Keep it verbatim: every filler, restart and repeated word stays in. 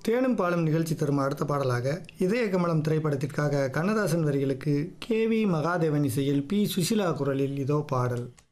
தேனும் பாலும் நிகழ்ச்சி தரும் அடுத்த பாடலாக இதய கமலம் திரைப்படத்திற்காக கண்ணதாசன் வரிகளுக்கு கே வி மகாதேவன் இசையில் பி சுசிலா குரலில் இதோ பாடல்.